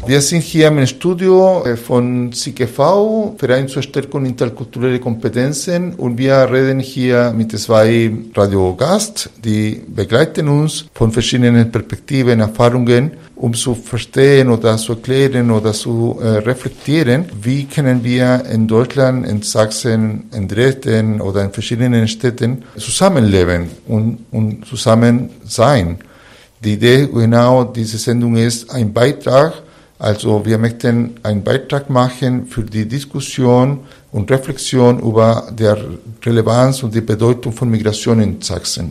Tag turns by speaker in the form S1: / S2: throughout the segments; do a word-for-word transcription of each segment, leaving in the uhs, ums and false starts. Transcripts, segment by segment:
S1: Wir sind hier im Studio von C G V, Verein zur Stärkung interkultureller Kompetenzen, und wir reden hier mit zwei Radiogästen, die begleiten uns von verschiedenen Perspektiven, Erfahrungen, um zu verstehen oder zu erklären oder zu äh, reflektieren, wie können wir in Deutschland, in Sachsen, in Dresden oder in verschiedenen Städten zusammenleben und, und zusammen sein. Die Idee genau dieser Sendung ist ein Beitrag. Also wir möchten einen Beitrag machen für die Diskussion und Reflexion über die Relevanz und die Bedeutung von Migration in Sachsen.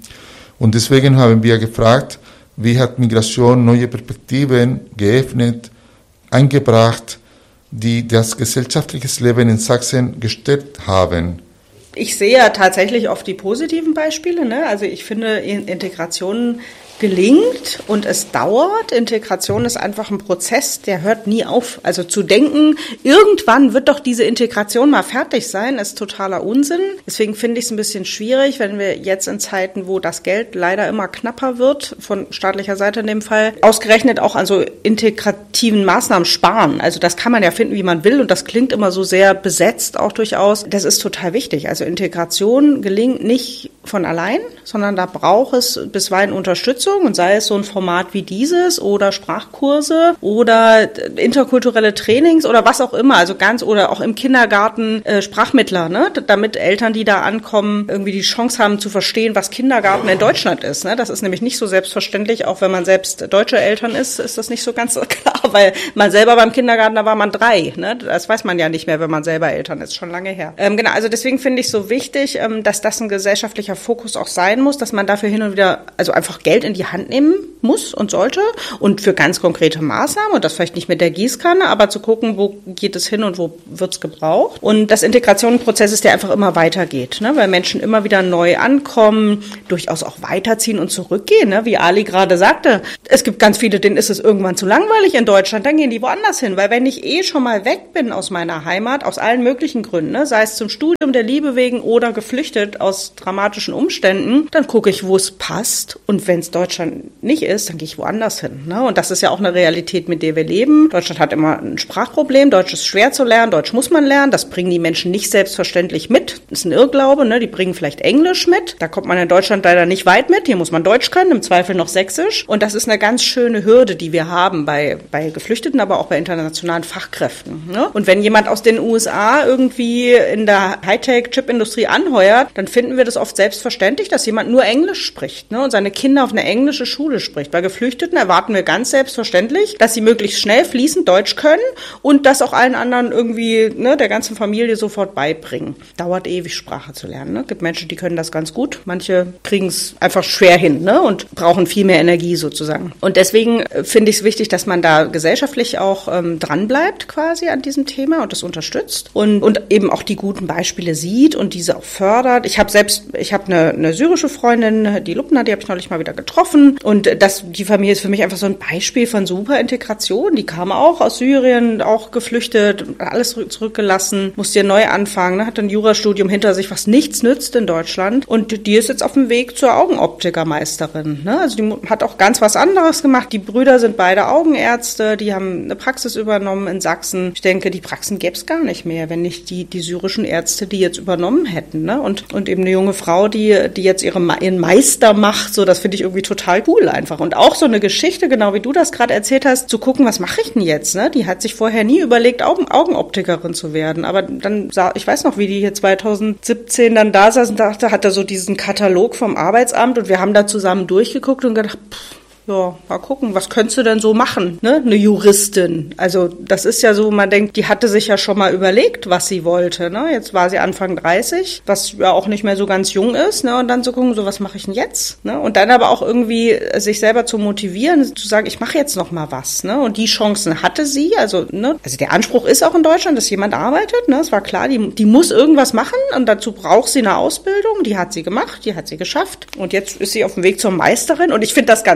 S1: Und deswegen haben wir gefragt, wie hat Migration neue Perspektiven geöffnet, eingebracht, die das gesellschaftliche Leben in Sachsen gestärkt haben.
S2: Ich sehe ja tatsächlich oft die positiven Beispiele, ne? Also ich finde, Integration gelingt und es dauert. Integration ist einfach ein Prozess, der hört nie auf. Also zu denken, irgendwann wird doch diese Integration mal fertig sein, ist totaler Unsinn. Deswegen finde ich es ein bisschen schwierig, wenn wir jetzt in Zeiten, wo das Geld leider immer knapper wird, von staatlicher Seite in dem Fall, ausgerechnet auch an so integrativen Maßnahmen sparen. Also das kann man ja finden, wie man will, und das klingt immer so sehr besetzt auch durchaus. Das ist total wichtig. Also Integration gelingt nicht von allein, sondern da braucht es bisweilen Unterstützung, und sei es so ein Format wie dieses oder Sprachkurse oder interkulturelle Trainings oder was auch immer, also ganz, oder auch im Kindergarten äh, Sprachmittler, ne, damit Eltern, die da ankommen, irgendwie die Chance haben zu verstehen, was Kindergarten in Deutschland ist, ne. Das ist nämlich nicht so selbstverständlich, auch wenn man selbst deutsche Eltern ist, ist das nicht so ganz klar, weil man selber beim Kindergarten, da war man drei, ne, das weiß man ja nicht mehr, wenn man selber Eltern ist, schon lange her. Ähm, genau, also deswegen finde ich so wichtig, ähm, dass das ein gesellschaftlicher Fokus auch sein muss, dass man dafür hin und wieder, also einfach Geld in die Hand nehmen muss und sollte, und für ganz konkrete Maßnahmen, und das vielleicht nicht mit der Gießkanne, aber zu gucken, wo geht es hin und wo wird es gebraucht. Und das Integrationsprozess ist, der einfach immer weitergeht, ne? Weil Menschen immer wieder neu ankommen, durchaus auch weiterziehen und zurückgehen, ne? Wie Ali gerade sagte. Es gibt ganz viele, denen ist es irgendwann zu langweilig in Deutschland, dann gehen die woanders hin, weil wenn ich eh schon mal weg bin aus meiner Heimat, aus allen möglichen Gründen, ne? Sei es zum Studium, der Liebe wegen oder geflüchtet aus dramatischen Umständen, dann gucke ich, wo es passt, und wenn es Deutschland nicht ist, dann gehe ich woanders hin, ne? Und das ist ja auch eine Realität, mit der wir leben. Deutschland hat immer ein Sprachproblem. Deutsch ist schwer zu lernen. Deutsch muss man lernen. Das bringen die Menschen nicht selbstverständlich mit. Das ist ein Irrglaube, ne? Die bringen vielleicht Englisch mit. Da kommt man in Deutschland leider nicht weit mit. Hier muss man Deutsch können, im Zweifel noch Sächsisch. Und das ist eine ganz schöne Hürde, die wir haben bei, bei Geflüchteten, aber auch bei internationalen Fachkräften, ne? Und wenn jemand aus den U S A irgendwie in der Hightech-Chip-Industrie anheuert, dann finden wir das oft selbstverständlich, dass jemand nur Englisch spricht, ne? Und seine Kinder auf eine englische Schule spricht. Bei Geflüchteten erwarten wir ganz selbstverständlich, dass sie möglichst schnell fließend Deutsch können und das auch allen anderen irgendwie, ne, der ganzen Familie sofort beibringen. Dauert ewig, Sprache zu lernen, ne? Gibt Menschen, die können das ganz gut. Manche kriegen es einfach schwer hin, ne, und brauchen viel mehr Energie sozusagen. Und deswegen finde ich es wichtig, dass man da gesellschaftlich auch ähm, dranbleibt quasi an diesem Thema und das unterstützt und, und eben auch die guten Beispiele sieht und diese auch fördert. Ich habe selbst, ich habe eine, eine syrische Freundin, die Lubna, die habe ich neulich mal wieder getroffen, und das, die Familie ist für mich einfach so ein Beispiel von super Integration. Die kam auch aus Syrien, auch geflüchtet, alles zurückgelassen, musste ja neu anfangen, ne, hat ein Jurastudium hinter sich, was nichts nützt in Deutschland, und die ist jetzt auf dem Weg zur Augenoptikermeisterin, ne? Also die hat auch ganz was anderes gemacht. Die Brüder sind beide Augenärzte, die haben eine Praxis übernommen in Sachsen. Ich denke, die Praxen gäbe es gar nicht mehr, wenn nicht die, die syrischen Ärzte, die jetzt übernommen hätten, ne? Und, und eben eine junge Frau, die, die jetzt ihre, ihren Meister macht, so, das finde ich irgendwie total cool einfach. Und auch so eine Geschichte, genau wie du das gerade erzählt hast, zu gucken, was mache ich denn jetzt, ne? Die hat sich vorher nie überlegt, Augen, Augenoptikerin zu werden. Aber dann sah, ich weiß noch, wie die hier zweitausendsiebzehn dann da saß und dachte, hat er so diesen Katalog vom Arbeitsamt, und wir haben da zusammen durchgeguckt und gedacht, pff, ja, mal gucken, was könntest du denn so machen, ne? Eine Juristin. Also das ist ja so, man denkt, die hatte sich ja schon mal überlegt, was sie wollte, ne? Jetzt war sie Anfang dreißig, was ja auch nicht mehr so ganz jung ist, ne? Und dann zu gucken, so, was mache ich denn jetzt, ne? Und dann aber auch irgendwie sich selber zu motivieren, zu sagen, ich mache jetzt noch mal was, ne? Und die Chancen hatte sie, also, ne? Also der Anspruch ist auch in Deutschland, dass jemand arbeitet, ne? Es war klar, die, die muss irgendwas machen, und dazu braucht sie eine Ausbildung, die hat sie gemacht, die hat sie geschafft, und jetzt ist sie auf dem Weg zur Meisterin, und ich finde das ganz cool,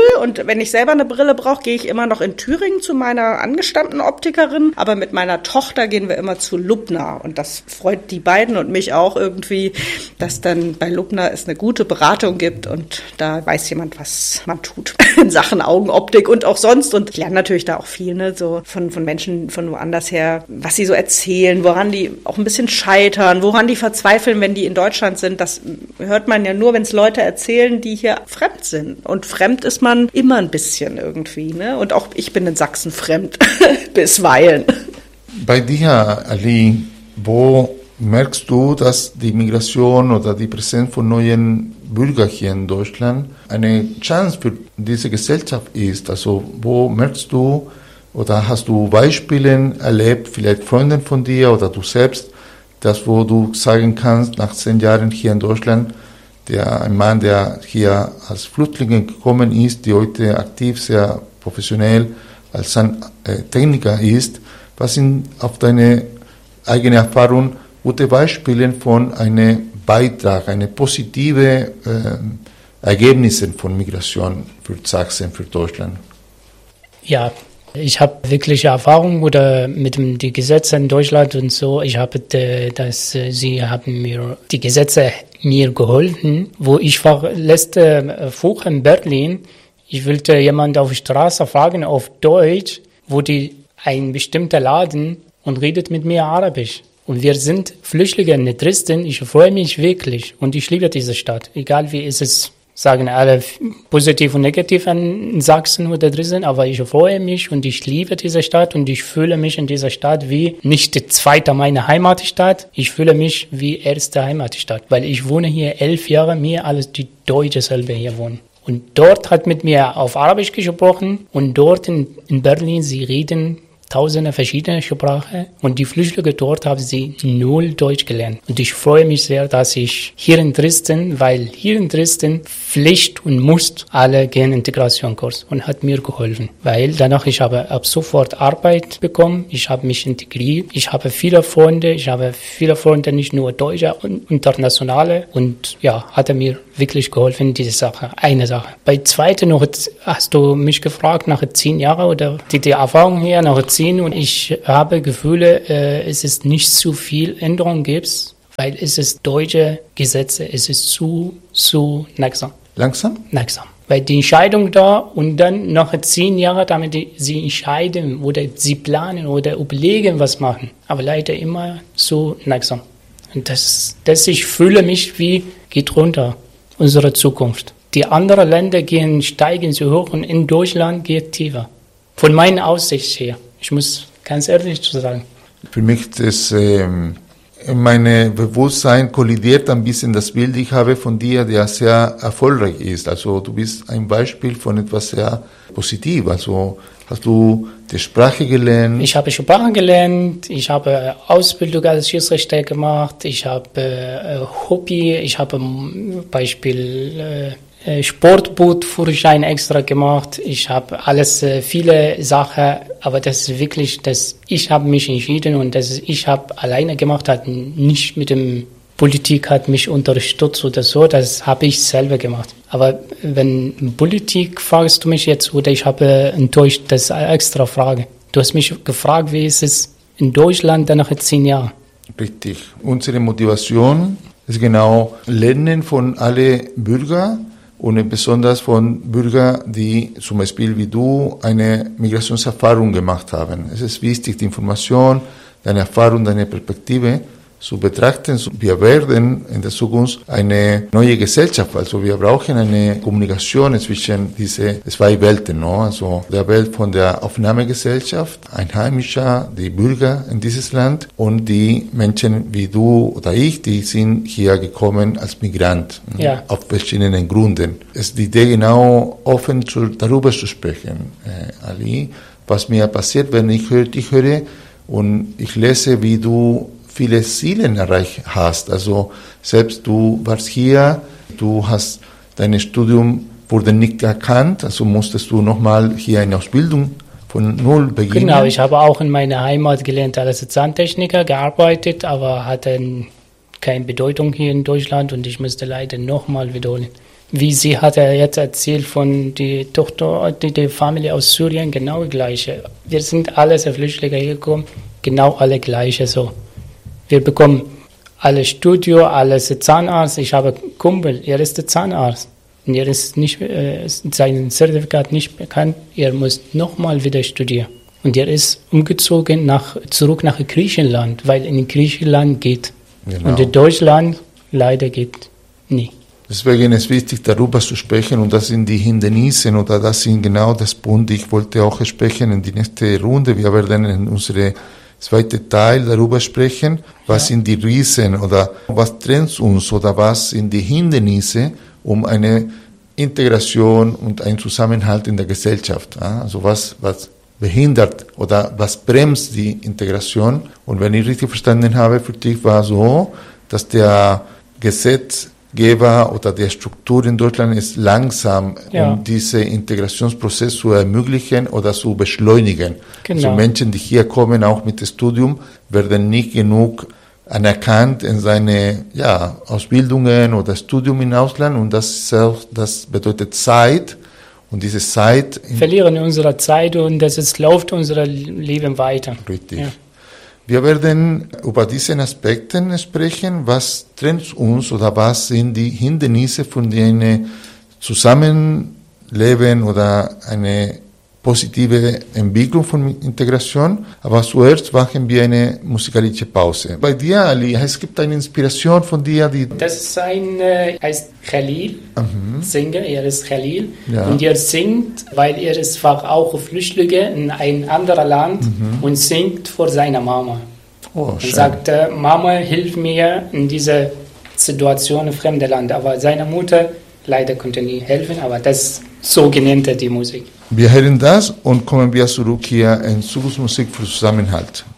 S2: und wenn ich selber eine Brille brauche, gehe ich immer noch in Thüringen zu meiner angestammten Optikerin, aber mit meiner Tochter gehen wir immer zu Lubner und das freut die beiden und mich auch irgendwie, dass dann bei Lubner es eine gute Beratung gibt und da weiß jemand, was man tut in Sachen Augenoptik und auch sonst und ich lerne natürlich da auch viel, ne, so von, von Menschen von woanders her, was sie so erzählen, woran die auch ein bisschen scheitern, woran die verzweifeln, wenn die in Deutschland sind, das hört man ja nur, wenn es Leute erzählen, die hier fremd sind und fremd ist man immer ein bisschen irgendwie, ne, und auch ich bin in Sachsen fremd, bisweilen.
S1: Bei dir, Ali, wo merkst du, dass die Migration oder die Präsenz von neuen Bürgern hier in Deutschland eine Chance für diese Gesellschaft ist? Also wo merkst du oder hast du Beispiele erlebt, vielleicht Freunde von dir oder du selbst, das wo du sagen kannst, nach zehn Jahren hier in Deutschland, der ein Mann, der hier als Flüchtling gekommen ist, die heute aktiv, sehr professionell als ein äh, Techniker ist, was sind auf deine eigene Erfahrung gute Beispiele von einem Beitrag, eine positive äh, Ergebnisse von Migration für Sachsen, für Deutschland?
S3: Ja, ich habe wirkliche Erfahrung oder mit dem, die Gesetze in Deutschland und so. Ich habe, dass sie haben mir die Gesetze mir geholfen, wo ich war letzte Woche in Berlin. Ich wollte jemand auf der Straße fragen auf Deutsch, wo die ein bestimmter Laden und redet mit mir Arabisch. Und wir sind Flüchtlinge in Dresden. Ich freue mich wirklich und ich liebe diese Stadt. Egal wie ist es, sagen alle positiv und negativ an Sachsen oder Dresden, aber ich freue mich und ich liebe diese Stadt und ich fühle mich in dieser Stadt wie nicht die zweite meine Heimatstadt. Ich fühle mich wie erste Heimatstadt, weil ich wohne hier elf Jahre, mehr als die Deutsche selber hier wohnen. Und dort hat mit mir auf Arabisch gesprochen und dort in, in Berlin, sie reden tausende verschiedene Sprachen und die Flüchtlinge dort haben sie null Deutsch gelernt. Und ich freue mich sehr, dass ich hier in Dresden, weil hier in Dresden Pflicht und muss alle gehen Integrationskurs und hat mir geholfen. Weil danach ich habe ab sofort Arbeit bekommen, ich habe mich integriert, ich habe viele Freunde, ich habe viele Freunde, nicht nur Deutsche und internationale und ja, hat er mir wirklich geholfen, diese Sache, eine Sache. Bei zweiten noch, hast du mich gefragt, nach zehn Jahren oder die, die Erfahrung hier, nach zehn und ich habe Gefühle, äh, es ist nicht zu viel Änderung gibt, weil es ist deutsche Gesetze, es ist zu, zu langsam.
S1: Langsam?
S3: Langsam. Weil die Entscheidung da und dann nach zehn Jahren, damit die, sie entscheiden oder sie planen oder überlegen, was machen. Aber leider immer so langsam. Und das, das ich fühle mich wie, geht runter, unsere Zukunft. Die anderen Länder gehen, steigen so hoch und in Deutschland geht tiefer. Von meiner Aussicht her. Ich muss ganz ehrlich zu sagen.
S1: Für mich das ähm, mein Bewusstsein kollidiert ein bisschen das Bild, ich habe von dir, der sehr erfolgreich ist. Also du bist ein Beispiel von etwas sehr positiv. Also hast du die Sprache gelernt?
S3: Ich habe Sprache gelernt, ich habe Ausbildung als Schiedsrichter gemacht, ich habe äh, Hobby, ich habe Beispiel äh, Sportbootführerschein extra gemacht. Ich habe alles, äh, viele Sachen, aber das ist wirklich, dass ich habe mich entschieden und das ich habe alleine gemacht, hat nicht mit dem Politik hat mich unterstützt oder so, das habe ich selber gemacht. Aber wenn Politik fragst du mich jetzt oder ich habe enttäuscht, das ist eine extra Frage. Du hast mich gefragt, wie ist es in Deutschland nach zehn Jahren?
S1: Richtig. Unsere Motivation ist genau Lernen von allen Bürgern. Und besonders von Bürgern, die zum Beispiel wie du eine Migrationserfahrung gemacht haben. Es ist wichtig, die Information, deine Erfahrung, deine Perspektive zu betrachten. Wir werden in der Zukunft eine neue Gesellschaft, also wir brauchen eine Kommunikation zwischen diese zwei Welten, no? Also der Welt von der Aufnahmegesellschaft, Einheimischer, die Bürger in dieses Land und die Menschen wie du oder ich, die sind hier gekommen als Migrant,
S3: ja.
S1: Auf verschiedenen Gründen. Es ist die Idee genau offen zu, darüber zu sprechen, äh, Ali, was mir passiert, wenn ich höre, ich höre und ich lese, wie du viele Ziele erreicht hast. Also selbst du warst hier, du hast dein Studium wurde nicht erkannt, also musstest du nochmal hier eine Ausbildung von null beginnen.
S3: Genau, ich habe auch in meiner Heimat gelernt als Zahntechniker gearbeitet, aber hatte keine Bedeutung hier in Deutschland und ich musste leider nochmal wiederholen. wie sie hat er jetzt erzählt von der Tochter, die, die Familie aus Syrien, genau gleiche. Wir sind alle Flüchtlinge hier gekommen, genau alle gleiche so. Wir bekommen alle Studio, alles Zahnarzt. Ich habe einen Kumpel, er ist der Zahnarzt. Und er ist nicht, äh, sein Zertifikat nicht bekannt. Er muss nochmal wieder studieren. Und er ist umgezogen nach, zurück nach Griechenland, weil in Griechenland geht. Genau. Und in Deutschland leider geht nie.
S1: Deswegen ist es wichtig, darüber zu sprechen, und das sind die Hindernisse, oder das sind genau das Punkt, ich wollte auch sprechen in die nächste Runde. Wir werden in unsere zweite Teil darüber sprechen, was ja. sind die Riesen oder was trennt uns oder was sind die Hindernisse, um eine Integration und einen Zusammenhalt in der Gesellschaft. Also was, was behindert oder was bremst die Integration. Und wenn ich richtig verstanden habe, für dich war so, dass der Gesetzgeber oder der Struktur in Deutschland ist langsam, ja. um diesen Integrationsprozess zu ermöglichen oder zu beschleunigen. Genau. Also Menschen, die hier kommen, auch mit dem Studium, werden nicht genug anerkannt in seine ja, Ausbildungen oder Studium im Ausland, und das, das bedeutet Zeit, und diese Zeit...
S3: Verlieren unsere Zeit, und das ist, läuft unser Leben weiter.
S1: Richtig. Ja. Wir werden über diese Aspekte sprechen, was trennt uns oder was sind die Hindernisse von einem Zusammenleben oder eine positive Entwicklung von Integration. Aber zuerst machen wir eine musikalische Pause. Bei dir, Ali, es gibt eine Inspiration von dir, die...
S3: Das ist ein, äh, heißt Khalil, mhm. Sänger, er ist Khalil. Ja. Und er singt, weil er ist auch Flüchtlinge in ein anderes Land, mhm. und singt vor seiner Mama. Oh, und sagt, äh, Mama, hilf mir in dieser Situation im fremden Land. Aber seine Mutter leider konnte nie helfen, aber das so genannte die Musik.
S1: Wir hören das und kommen wir zurück hier in Zukunftsmusik für Zusammenhalt.